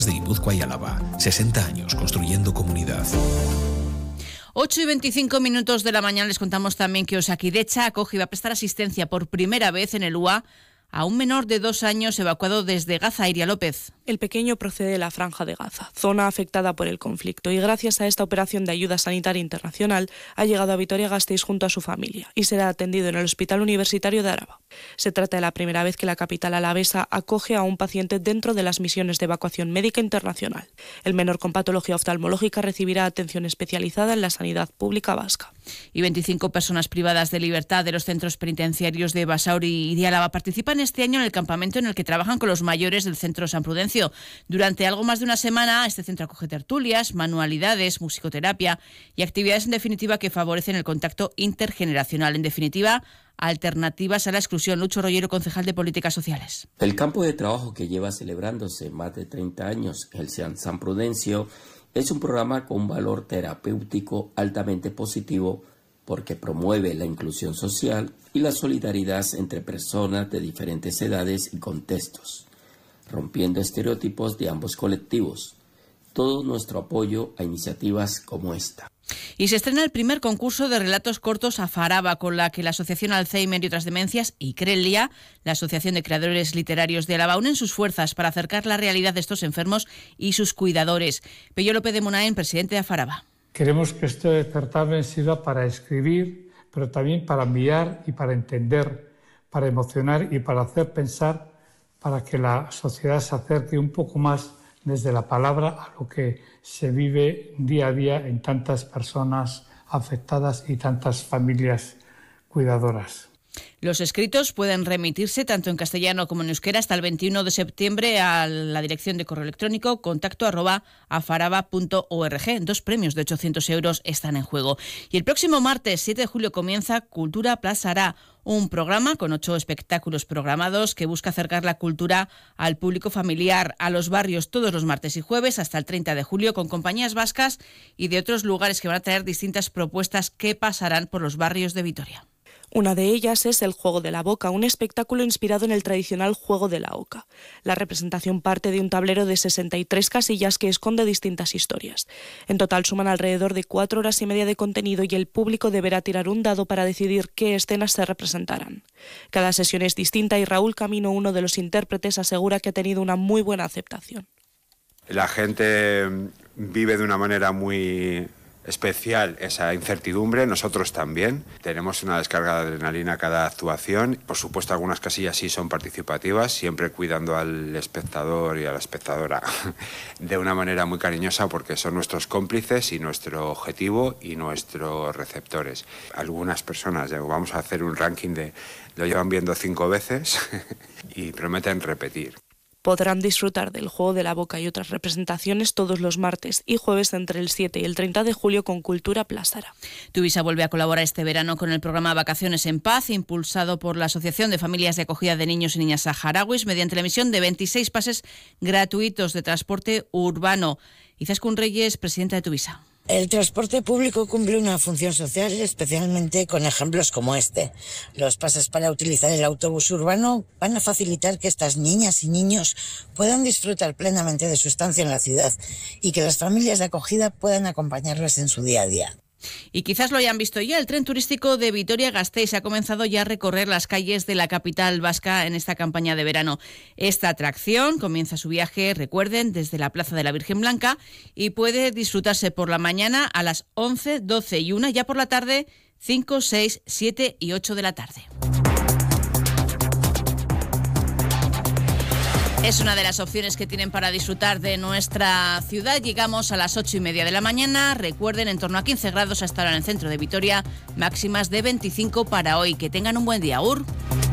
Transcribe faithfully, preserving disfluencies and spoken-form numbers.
de Guipúzcoa y Álava. sesenta años construyendo comunidad. ocho y veinticinco minutos de la mañana les contamos también que Osakidetza acoge y va a prestar asistencia por primera vez en el U A a un menor de dos años evacuado desde Gaza. Iria López. El pequeño procede de la Franja de Gaza, zona afectada por el conflicto, y gracias a esta operación de ayuda sanitaria internacional ha llegado a Vitoria-Gasteiz junto a su familia y será atendido en el Hospital Universitario de Araba. Se trata de la primera vez que la capital alavesa acoge a un paciente dentro de las misiones de evacuación médica internacional. El menor con patología oftalmológica recibirá atención especializada en la sanidad pública vasca. Y veinticinco personas privadas de libertad de los centros penitenciarios de Basauri y de Álava participan este año en el campamento en el que trabajan con los mayores del Centro San Prudencio. Durante algo más de una semana, este centro acoge tertulias, manualidades, musicoterapia y actividades en definitiva que favorecen el contacto intergeneracional. En definitiva, alternativas a la exclusión. Lucho Rollero, concejal de Políticas Sociales. El campo de trabajo que lleva celebrándose más de treinta años, el San Prudencio, es un programa con un valor terapéutico altamente positivo porque promueve la inclusión social y la solidaridad entre personas de diferentes edades y contextos, rompiendo estereotipos de ambos colectivos. Todo nuestro apoyo a iniciativas como esta. Y se estrena el primer concurso de relatos cortos Afaraba, con la que la Asociación Alzheimer y otras demencias y Crelia, la Asociación de Creadores Literarios de Álava, unen sus fuerzas para acercar la realidad de estos enfermos y sus cuidadores. Pello López de Munain, presidente de Afaraba. Queremos que este certamen sirva para escribir, pero también para enviar y para entender, para emocionar y para hacer pensar, para que la sociedad se acerque un poco más desde la palabra a lo que se vive día a día en tantas personas afectadas y tantas familias cuidadoras. Los escritos pueden remitirse tanto en castellano como en euskera hasta el veintiuno de septiembre a la dirección de correo electrónico contacto arroba afaraba punto org. Dos premios de ochocientos euros están en juego. Y el próximo martes siete de julio comienza Cultura Plazará, un programa con ocho espectáculos programados que busca acercar la cultura al público familiar, a los barrios, todos los martes y jueves hasta el treinta de julio, con compañías vascas y de otros lugares que van a traer distintas propuestas que pasarán por los barrios de Vitoria. Una de ellas es El Juego de la Boca, un espectáculo inspirado en el tradicional Juego de la Oca. La representación parte de un tablero de sesenta y tres casillas que esconde distintas historias. En total suman alrededor de cuatro horas y media de contenido y el público deberá tirar un dado para decidir qué escenas se representarán. Cada sesión es distinta y Raúl Camino, uno de los intérpretes, asegura que ha tenido una muy buena aceptación. La gente vive de una manera muy especial esa incertidumbre, nosotros también. Tenemos una descarga de adrenalina cada actuación. Por supuesto, algunas casillas sí son participativas, siempre cuidando al espectador y a la espectadora de una manera muy cariñosa, porque son nuestros cómplices y nuestro objetivo y nuestros receptores. Algunas personas, vamos a hacer un ranking de, lo llevan viendo cinco veces y prometen repetir. Podrán disfrutar del Juego de la Boca y otras representaciones todos los martes y jueves entre el siete y el treinta de julio con Cultura Plazara. Tuvisa vuelve a colaborar este verano con el programa Vacaciones en Paz, impulsado por la Asociación de Familias de Acogida de Niños y Niñas Saharauis, mediante la emisión de veintiséis pases gratuitos de transporte urbano. Izaskun Reyes, presidenta de Tuvisa. El transporte público cumple una función social, especialmente con ejemplos como este. Los pases para utilizar el autobús urbano van a facilitar que estas niñas y niños puedan disfrutar plenamente de su estancia en la ciudad y que las familias de acogida puedan acompañarles en su día a día. Y quizás lo hayan visto ya, el tren turístico de Vitoria-Gasteiz ha comenzado ya a recorrer las calles de la capital vasca en esta campaña de verano. Esta atracción comienza su viaje, recuerden, desde la Plaza de la Virgen Blanca y puede disfrutarse por la mañana a las once, doce y una, ya por la tarde cinco, seis, siete y ocho de la tarde. Es una de las opciones que tienen para disfrutar de nuestra ciudad. Llegamos a las ocho y media de la mañana. Recuerden, en torno a quince grados hasta ahora en el centro de Vitoria, máximas de veinticinco para hoy. Que tengan un buen día. Agur.